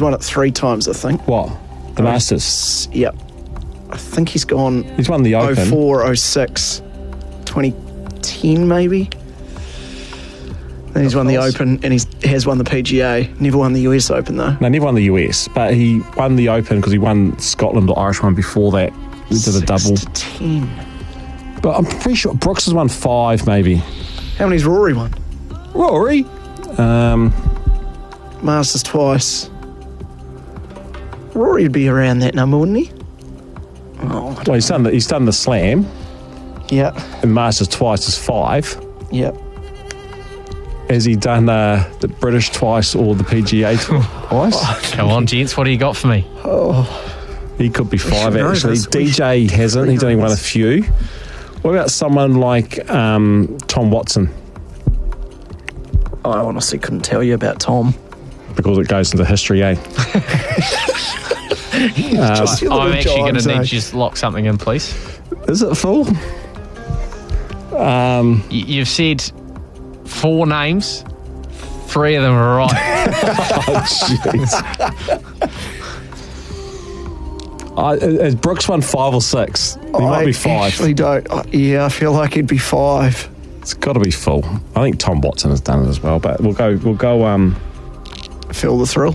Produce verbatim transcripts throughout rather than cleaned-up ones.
He's won it three times, I think. What? The Masters? Yep. I think he's gone... He's won the Open. oh four, oh six, twenty ten maybe. Then he's won the Open, and he has won the P G A. Never won the U S Open, though. No, never won the U S, but he won the Open because he won Scotland or Irish one before that. He did a double. Six to ten. But I'm pretty sure Brooks has won five, maybe. How many's Rory won? Rory? Um, Masters twice. Rory would be around that number, wouldn't he? Oh, well, he's done, the, he's done the Slam. Yeah. And Masters twice is five. Yep. Has he done uh, the British twice or the P G A twice? Come on, gents, what do you got for me? Oh, he could be five, know actually. this. D J hasn't. He's only won a few. What about someone like um, Tom Watson? I honestly couldn't tell you about Tom. Because it goes into history, eh? Just your I'm little actually going Giants, to need eh? you to just lock something in, please. Is it full? Um, Y- You've said four names. Three of them are right. oh, jeez. Uh, has Brooks won five or six? He might I be five. actually don't. Uh, yeah, I feel like he'd be five. It's got to be full. I think Tom Watson has done it as well, but we'll go. We'll go. Um, Feel the thrill.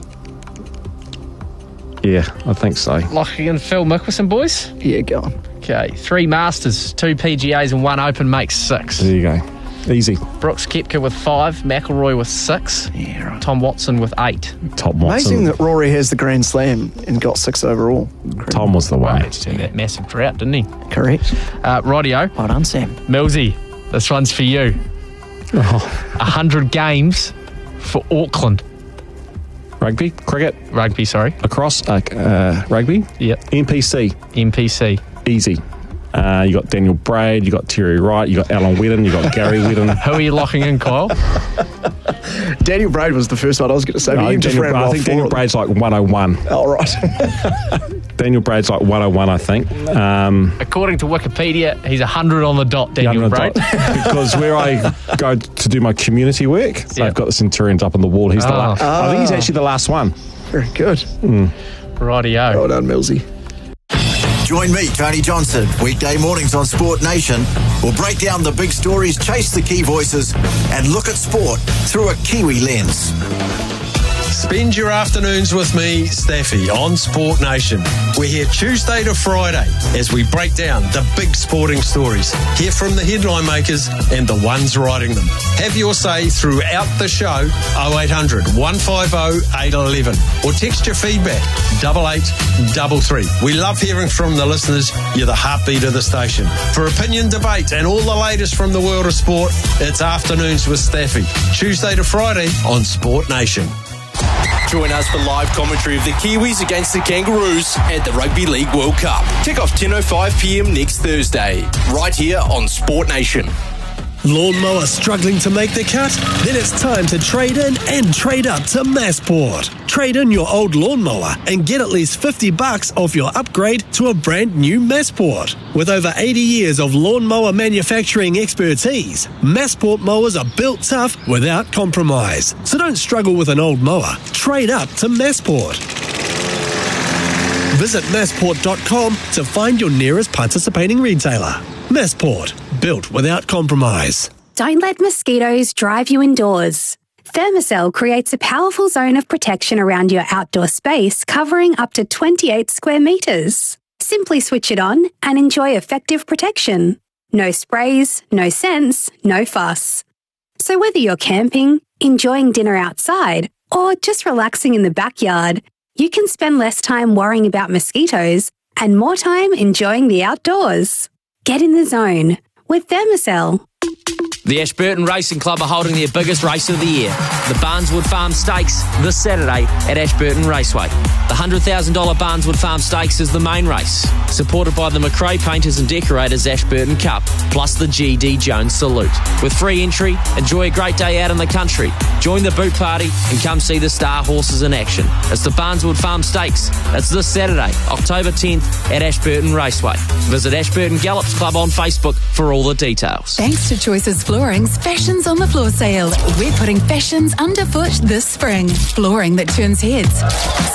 yeah, I think so. Locking in Phil Mickelson, boys. Yeah, go on. Okay, three Masters, two P G As and one Open makes six. There you go. Easy. Brooks Koepka with five, McIlroy with six, Yeah, right. Tom Watson with eight. Tom Watson. Amazing that Rory has the Grand Slam and got six overall. Tom was the one. Right, to that massive drought, didn't he? Correct. Uh, rightio. Well done, Sam. Millsy, this one's for you. Oh, one hundred games for Auckland. rugby, cricket, Rugby, sorry. lacrosse, uh, uh, rugby, Yep. N P C, N P C. easy. Uh, you got Daniel Braid, you got Terry Wright, you got Alan Wedden, you got Gary Wedden. Who are you locking in, Kyle? Daniel Braid was the first one I was going to say. No, but you just Daniel, ran I off think four Daniel of them. Braid's like one oh one. Oh, right. Daniel Braid's like one oh one, I think. Um, According to Wikipedia, he's one hundred on the dot, Daniel Yeah, Braid. because where I go to do my community work, so Yeah. I've got the Centurions up on the wall. He's the Oh. last. I think he's actually the last one. Very good. Rightio. Well done, Millsy. Join me, Tony Johnson, weekday mornings on Sport Nation. We'll break down the big stories, chase the key voices, and look at sport through a Kiwi lens. Spend your afternoons with me, Staffy, on Sport Nation. We're here Tuesday to Friday as we break down the big sporting stories. Hear from the headline makers and the ones writing them. Have your say throughout the show, oh eight hundred, one five oh, eight one one, or text your feedback, double eight double three. We love hearing from the listeners. You're the heartbeat of the station. For opinion, debate, and all the latest from the world of sport, it's Afternoons with Staffy, Tuesday to Friday on Sport Nation. Join us for live commentary of the Kiwis against the Kangaroos at the Rugby League World Cup. Kick off ten oh five p.m. next Thursday, right here on Sport Nation. Lawnmower struggling to make the cut? Then it's time to trade in and trade up to Massport. Trade in your old lawnmower and get at least fifty bucks off your upgrade to a brand new Massport. With over eighty years of lawnmower manufacturing expertise, Massport mowers are built tough without compromise. So don't struggle with an old mower. Trade up to Massport. Visit massport dot com to find your nearest participating retailer. Massport, built without compromise. Don't let mosquitoes drive you indoors. Thermacell creates a powerful zone of protection around your outdoor space covering up to twenty-eight square metres. Simply switch it on and enjoy effective protection. No sprays, no scents, no fuss. So whether you're camping, enjoying dinner outside, or just relaxing in the backyard, you can spend less time worrying about mosquitoes and more time enjoying the outdoors. Get in the zone with Thermacell. The Ashburton Racing Club are holding their biggest race of the year, the Barneswood Farm Stakes, this Saturday at Ashburton Raceway. The one hundred thousand dollars Barneswood Farm Stakes is the main race, supported by the McRae Painters and Decorators Ashburton Cup, plus the G D Jones Salute. With free entry, enjoy a great day out in the country, join the boot party and come see the star horses in action. It's the Barneswood Farm Stakes. It's this Saturday, October tenth at Ashburton Raceway. Visit Ashburton Gallops Club on Facebook for all the details. Thanks to Choices Flooring's Fashions on the Floor sale. We're putting fashions underfoot this spring. Flooring that turns heads.